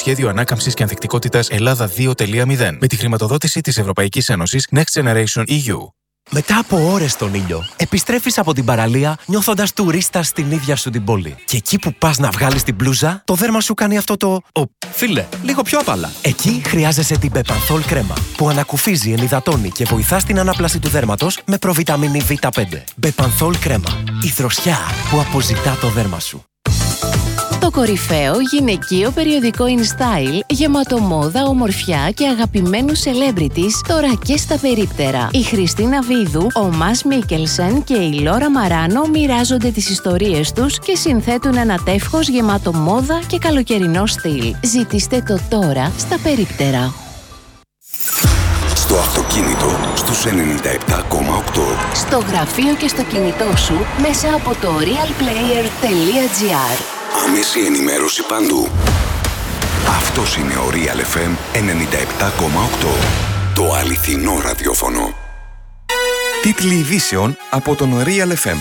Σχέδιο Ανάκαμψης και Ανθεκτικότητας Ελλάδα 2.0 με τη χρηματοδότηση της Ευρωπαϊκής Ένωσης Next Generation EU. Μετά από ώρες στον ήλιο, επιστρέφεις από την παραλία νιώθοντας τουρίστας στην ίδια σου την πόλη. Και εκεί που πας να βγάλεις την μπλούζα, το δέρμα σου κάνει αυτό το φίλε, λίγο πιο απαλά. Εκεί χρειάζεσαι την Μπεπανθόλ κρέμα, που ανακουφίζει, ενυδατώνει και βοηθά στην ανάπλαση του δέρματος με προβιταμίνη Β5. Μπεπανθόλ κρέμα, η δροσιά που αποζητά το δέρμα σου. Το κορυφαίο γυναικείο περιοδικό InStyle, γεμάτο μόδα, ομορφιά και αγαπημένους celebrities, τώρα και στα περίπτερα. Η Χριστίνα Βίδου, ο Μας Μίκελσεν και η Λόρα Μαράνο μοιράζονται τις ιστορίες τους και συνθέτουν ένα τεύχος γεμάτο μόδα και καλοκαιρινό στυλ. Ζητήστε το τώρα στα περίπτερα. Στο αυτοκίνητο στους 97,8. Στο γραφείο και στο κινητό σου μέσα από το realplayer.gr. Άμεση ενημέρωση παντού. Αυτός είναι ο Real FM 97,8. Το αληθινό ραδιόφωνο. Τίτλοι ειδήσεων από τον Real FM.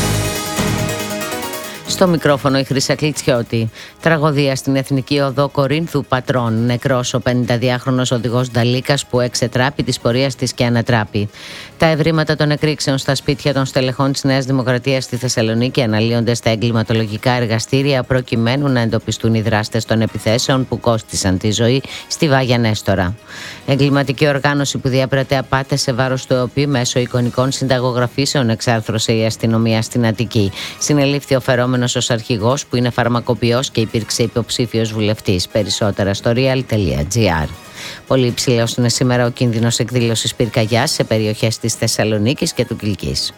Στο μικρόφωνο η Χρύσα Κλιτσιώτη. Τραγωδία στην Εθνική Οδό Κορίνθου Πατρών. Νεκρός ο 52χρονος οδηγός Νταλίκας που εξετράπη της πορείας της και ανατράπη. Τα ευρήματα των εκρήξεων στα σπίτια των στελεχών της Νέας Δημοκρατίας στη Θεσσαλονίκη αναλύονται στα εγκληματολογικά εργαστήρια προκειμένου να εντοπιστούν οι δράστες των επιθέσεων που κόστισαν τη ζωή στη Βάγια Νέστορα. Εγκληματική οργάνωση που διάπρατε απάτες σε βάρος του ΕΟΠΗ μέσω εικονικών συνταγογραφήσεων εξάρθρωσε η αστυνομία στην Αττική. Συνελήφθη ο φερόμενος ως αρχηγός που είναι φαρμακοποιός και υπήρξε υποψήφιος βουλευτής. Περισσότερα στο real.gr. Πολύ υψηλός είναι σήμερα ο κίνδυνος εκδήλωσης πυρκαγιάς σε περιοχές της Θεσσαλονίκης και του Κιλκής.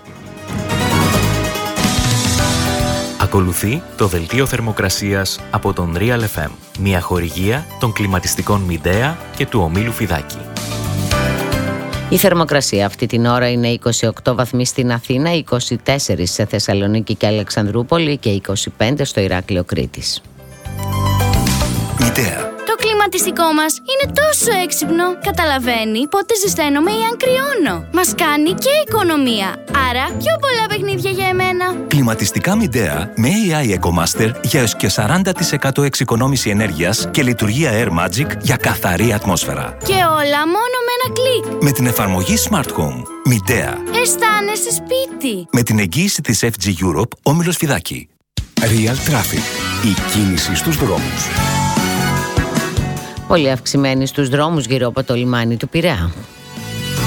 Ακολουθεί το δελτίο θερμοκρασίας από τον Real FM. Μια χορηγία των κλιματιστικών Midea και του ομίλου Φιδάκη. Η θερμοκρασία αυτή την ώρα είναι 28 βαθμοί στην Αθήνα, 24 σε Θεσσαλονίκη και Αλεξανδρούπολη και 25 στο Ηράκλειο Κρήτης. Midea. Το κλιματιστικό μας είναι τόσο έξυπνο. Καταλαβαίνει πότε ζεσταίνομαι ή αν κρυώνω. Μας κάνει και οικονομία. Άρα πιο πολλά παιχνίδια για εμένα. Κλιματιστικά Midea με AI EcoMaster για έως και 40% εξοικονόμηση ενέργειας και λειτουργία Air Magic για καθαρή ατμόσφαιρα. Και όλα μόνο με ένα κλικ. Με την εφαρμογή Smart Home. Midea. Αισθάνεσαι σπίτι. Με την εγγύηση της FG Europe, όμιλος Φιδάκη. Real Traffic. Η κίνηση στους δρόμους. Πολύ αυξημένη στους δρόμους γύρω από το λιμάνι του Πειραιά.